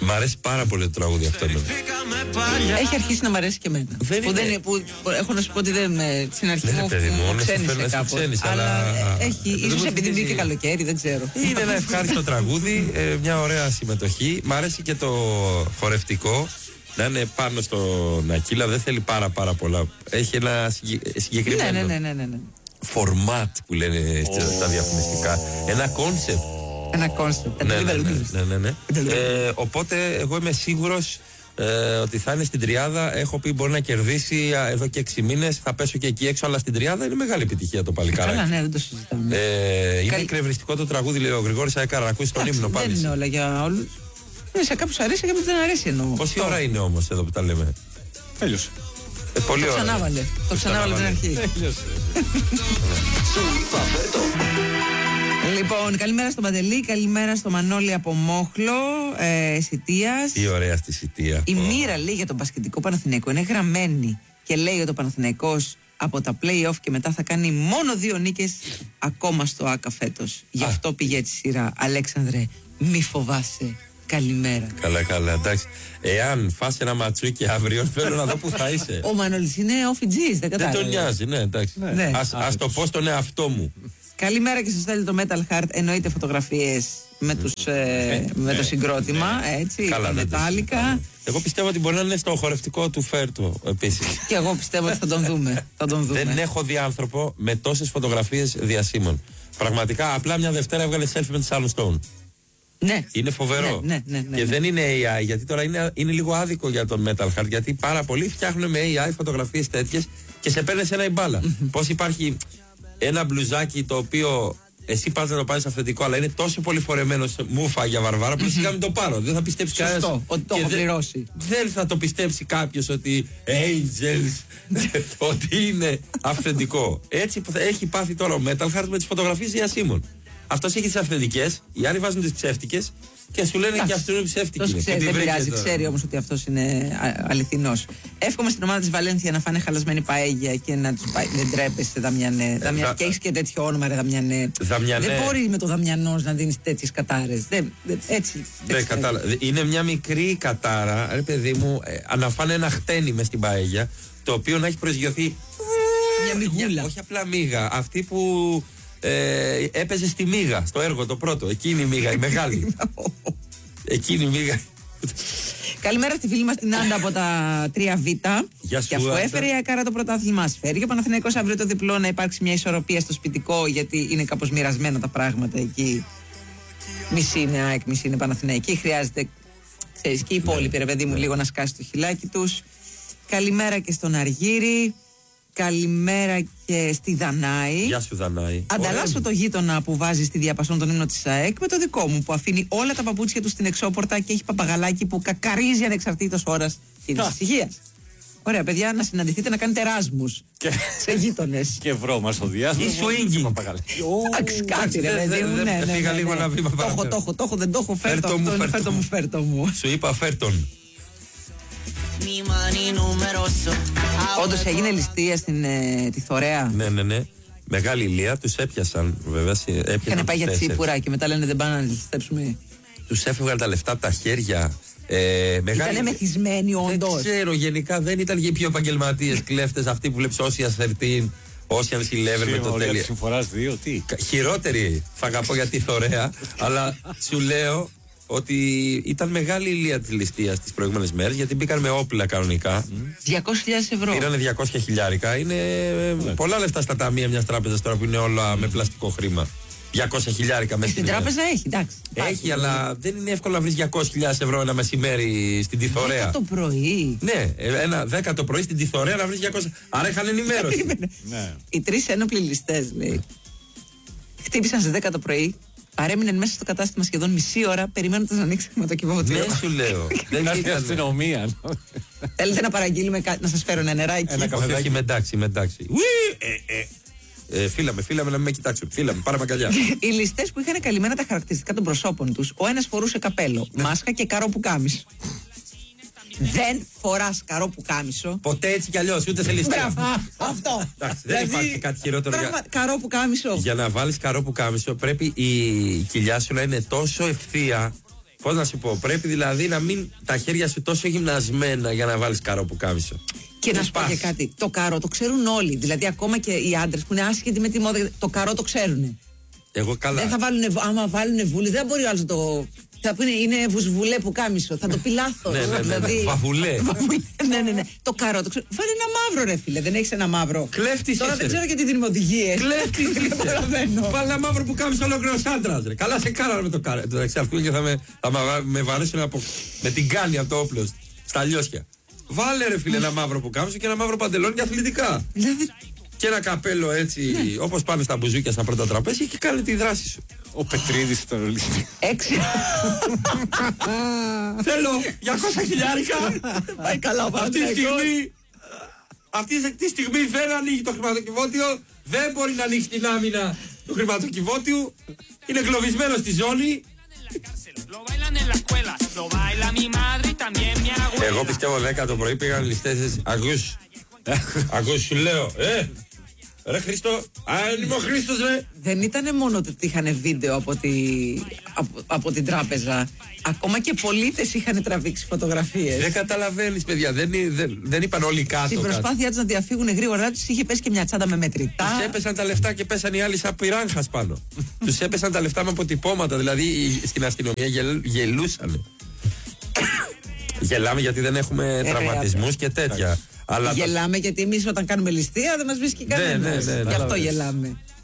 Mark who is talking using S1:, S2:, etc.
S1: Μ' αρέσει πάρα πολύ το τραγούδι αυτό.
S2: Έχει αρχίσει να μ' αρέσει και εμένα. Που έχω να σου πω ότι στην αρχή μου ξένησε κάπως. Αλλά έχει, ίσως επειδή μπήκε καλοκαίρι, δεν ξέρω.
S1: Είναι ένα ευχάριστο τραγούδι, μια ωραία συμμετοχή. Μ' αρέσει και το χορευτικό. Να είναι πάνω στον Ακύλα, δεν θέλει πάρα πολλά. Έχει ένα συγκεκριμένο φορμάτ που λένε στα διαφημιστικά. Ένα κόνσεπτ.
S2: Ένα κόνσεπτ.
S1: Ναι. Οπότε εγώ είμαι σίγουρος ότι θα είναι στην τριάδα. Έχω πει μπορεί να κερδίσει εδώ και 6 μήνες. Θα πέσω και εκεί έξω, αλλά στην τριάδα είναι μεγάλη επιτυχία το παλικάρι.
S2: Καλά, ναι, δεν το συζητάμε.
S1: Είναι εκνευριστικό το τραγούδι, λέει ο Γρηγόρης Αέκαρα. Να ακούσει τον ύμνο πάλι.
S2: Δεν είναι όλα για όλους. Σε κάποιους αρέσει, σε κάποιους δεν αρέσει εννοώ.
S1: Πόση ώρα είναι όμως εδώ που τα λέμε?
S3: Τέλειωσε.
S1: Πολύ ώρα.
S2: Το ξανάβαλε την αρχή. Λοιπόν, καλημέρα στον Παντελή, καλημέρα στο Μανώλη από Μόχλο, Σιτίας.
S1: Τι ωραία στη Σιτία.
S2: Η μοίρα λέει για τον μπασκετικό Παναθηναϊκό είναι γραμμένη και λέει ότι ο Παναθηναϊκός από τα play-off και μετά θα κάνει μόνο 2 νίκες ακόμα στο ΆΚΑ φέτος. Γι' αυτό πήγε έτσι σειρά. Αλέξανδρε, μη φοβάσαι. Καλημέρα.
S1: Καλά, εντάξει. Εάν φας ένα ματσούκι αύριο, θέλω να δω που θα είσαι.
S2: Ο Μανώλης είναι off-G's, δεν κατάλαβα.
S1: Δεν τον νοιάζει, ναι, εντάξει.
S2: Ναι.
S1: Ας το πω στον εαυτό μου.
S2: Καλημέρα και σας στέλνει το Metal Heart. Εννοείται φωτογραφίες με το συγκρότημα. Έτσι,
S1: καλά,
S2: μετάλλικα.
S1: Εγώ πιστεύω ότι μπορεί να είναι στο χορευτικό του Φέρτο επίσης.
S2: Και εγώ πιστεύω ότι θα τον δούμε.
S1: Δεν έχω δει άνθρωπο με τόσες φωτογραφίες διασύμων. Πραγματικά, απλά μια Δευτέρα έβγαλε selfie με τη Sharon Stone.
S2: Ναι.
S1: Είναι φοβερό.
S2: Ναι.
S1: Και δεν είναι AI, γιατί τώρα είναι λίγο άδικο για τον Metal Heart. Γιατί πάρα πολλοί φτιάχνουν με AI φωτογραφίες τέτοιες και σε παίρνει ένα η μπάλα. Πώς υπάρχει ένα μπλουζάκι το οποίο εσύ πας να το πάρεις αυθεντικό, αλλά είναι τόσο πολύ φορεμένο σε μούφα για βαρβάρα που σιγά μην το πάρω. Δεν θα πιστέψει κανένας.
S2: Σωστό, ότι το έχω πληρώσει.
S1: Δεν θα το πιστέψει κάποιος ότι Angels, ότι είναι αυθεντικό. Έτσι έχει πάθει τώρα ο Metal Heart με τις φωτογραφίες διασύμων. Αυτός έχει τις αυθεντικές, οι άλλοι βάζουν τις ψεύτικες και σου λένε και αυτό είναι ψεύτικη.
S2: Δεν πειράζει, ξέρει όμως ότι αυτός είναι αληθινός. Εύχομαι στην ομάδα της Βαλένθια να φάνε χαλασμένη παέγια και να τους πάει. Δεν τρέπεσαι, Δαμιανέ. Και έχεις και τέτοιο όνομα, ρε Δαμιανέ. Δεν μπορεί με το Δαμιανός να δίνεις τέτοιες κατάρες. Έτσι.
S1: Δεν κατάλαβα. Είναι μια μικρή κατάρα, ρε παιδί μου, να φάνε ένα χτένι μες στην παέγια, το οποίο να έχει προσγειωθεί.
S2: Μια μυγούλα.
S1: Όχι απλά μύγα. Αυτή που έπαιζε στη μύγα, στο έργο το πρώτο. Εκείνη η μύγα, η μεγάλη. Εκείνη η μύγα.
S2: Καλημέρα στη φίλη μας την Άντα από τα 3Β. Και αφού έφερε η Ακάρα το πρωτάθλημα, φέρει και ο Παναθηναϊκός αύριο το διπλό, να υπάρξει μια ισορροπία στο σπιτικό, γιατί είναι κάπως μοιρασμένα τα πράγματα εκεί. Μισή είναι ΑΕΚ, μισή είναι Παναθηναϊκή. Χρειάζεται, ξέρεις, και οι υπόλοιποι, ρε παιδί μου, λίγο να σκάσει το χιλάκι τους. Καλημέρα και στον Αργύρη. Καλημέρα και στη Δανάη.
S1: Γεια σου, Δανάη.
S2: Ανταλλάσσω το γείτονα που βάζει στη διαπασόν τον ύμνο της ΑΕΚ με το δικό μου που αφήνει όλα τα παπούτσια του στην εξώπορτα και έχει παπαγαλάκι που κακαρίζει ανεξαρτήτως ώρας της ησυχίας. Ωραία, παιδιά, να συναντηθείτε να κάνετε εράσμους σε γείτονες.
S3: Και βρώμα στο διάστημα.
S1: Ή swinging.
S2: Εντάξει, κάτι ρε παιδί μου.
S1: Δεν πήγα λίγο ένα βήμα παραπέρα.
S2: Το έχω, δεν το έχω. Φέρτο μου.
S1: Σου είπα φέρτον.
S2: Όντως έγινε ληστεία στην τη Θωρέα.
S1: Ναι. Μεγάλη ηλία, τους έπιασαν βέβαια.
S2: Είχαν πάει για τσίπουρα και μετά λένε δεν πάνε να ληστέψουμε.
S1: Τους έφευγαν τα λεφτά από τα χέρια.
S2: Ήτανε μεθυσμένοι όντως.
S1: Δεν ξέρω, γενικά δεν ήταν και πιο επαγγελματίες κλέφτες αυτοί που βλέπεις Ocean's 13, Ocean's 11 με το τέλειο.
S3: Συμφοράς 2, τι.
S1: Χειρότερη θα αγαπώ για τη Θωρέα, αλλά σου λέω ότι ήταν μεγάλη ηλία της ληστείας τις προηγούμενες μέρες, γιατί μπήκαν με όπλα κανονικά.
S2: 200.000 ευρώ.
S1: Πήρανε 200 χιλιάρικα. Είναι πολλά λεφτά στα ταμεία μιας τράπεζας τώρα που είναι όλα με πλαστικό χρήμα. 200 χιλιάρικα μέσα
S2: στην τράπεζα έχει, εντάξει.
S1: Έχει, αλλά δεν είναι εύκολο να βρεις 200.000 ευρώ ένα μεσημέρι στην Τιθωρέα.
S2: 10 το πρωί.
S1: Ναι, 10 το πρωί στην Τιθωρέα να βρεις 200. Άρα είχαν ενημέρωση.
S2: Οι 3 ένοπλοι ληστές, λέει, χτύπησαν στις 10 το πρωί. Παρέμειναν μέσα στο κατάστημα σχεδόν μισή ώρα περιμένοντας να ανοίξει χρηματοκιβώτιο.
S1: Δεν σου λέω.
S3: Δεν είναι αστυνομία.
S2: Θέλετε να παραγγείλουμε κάτι, να σας φέρω ένα νεράκι?
S1: Ένα καφεδάκι με εντάξει. Φίλαμε να με κοιτάξω. Φίλαμε, πάρε μακαλιά.
S2: Οι ληστές που είχαν καλυμμένα τα χαρακτηριστικά των προσώπων τους, ο ένας φορούσε καπέλο, μάσκα και καρό πουκάμισο. Δεν φοράς καρό πουκάμισο.
S1: Ποτέ έτσι κι αλλιώς, ούτε σε ληστεία.
S2: Αυτό.
S1: Δεν υπάρχει κάτι χειρότερο.
S2: Καρό πουκάμισο.
S1: Για να βάλεις καρό πουκάμισο πρέπει η κοιλιά σου να είναι τόσο ευθεία Πώς να σου πω, πρέπει δηλαδή να μην τα χέρια σου τόσο γυμνασμένα για να βάλεις καροπουκάμισο.
S2: Και να σου πω και κάτι. Το καρό το ξέρουν όλοι. Δηλαδή, ακόμα και οι άντρες που είναι άσχετοι με τη μόδα, το καρό το ξέρουν.
S1: Εγώ καλά.
S2: Δεν θα βάλουν, άμα βάλουν βούλη, δεν μπορεί ο άλλος να το. Θα πούνε είναι βουσβουλέ που κάμισο. Θα το πει λάθος.
S1: Ναι. Βαβουλέ.
S2: Ναι. Το καρό το ξέρω. Βάλε ένα μαύρο, ρε φίλε. Δεν έχεις ένα μαύρο.
S1: Κλέφτης.
S2: Τώρα δεν ξέρω γιατί δίνουμε οδηγίες.
S1: Κλέφτης. Βάλε ένα μαύρο που κάμισο ολόκληρος άντρας. Καλά σε κάνανε με το καρό. Το εξαρκούν και θα με βαρέσουν με την κάνη από το όπλο στα λιώσια. Βάλε ρε φίλε ένα μαύρο που κάμισο και ένα μαύρο παντελόνι και αθλητικά. Και ένα καπέλο έτσι, όπως πάνε στα μπουζούκια στα πρώτα τραπέζια και κάνε τη δράση σου.
S3: Ο Πετρίδης ήταν ρολίστη.
S2: 6.
S1: Θέλω 200 χιλιάρικα.
S2: Πάει καλά,
S1: αυτή τη στιγμή δεν ανοίγει το χρηματοκιβώτιο. Δεν μπορεί να ανοίξει την άμυνα του χρηματοκιβώτιου. Είναι εγκλωβισμένο στη ζώνη. Εγώ πιστεύω 10 το πρωί πήγαν ληστές. Ακούς σου λέω. Ρε Χρήστο, αν είμαι ο Χρήστος ρε.
S2: Δεν ήταν μόνο ότι είχαν βίντεο από την τράπεζα. Ακόμα και πολίτες είχαν τραβήξει φωτογραφίες.
S1: Δεν καταλαβαίνεις παιδιά, δεν είπαν όλοι κάτω.
S2: Στην προσπάθειά τους να διαφύγουν γρήγορα τους είχε πέσει και μια τσάντα με μετρητά.
S1: Τους έπεσαν τα λεφτά και πέσαν οι άλλοι σαν πυράγχας πάνω. Τους έπεσαν τα λεφτά με αποτυπώματα, δηλαδή στην αστυνομία γελούσαν. Γελάμε γιατί δεν έχουμε τραυματισμούς και τέτοια.
S2: Γελάμε γιατί εμείς όταν κάνουμε ληστεία δεν μας βρίσκει κανένας. Γι' αυτό γελάμε.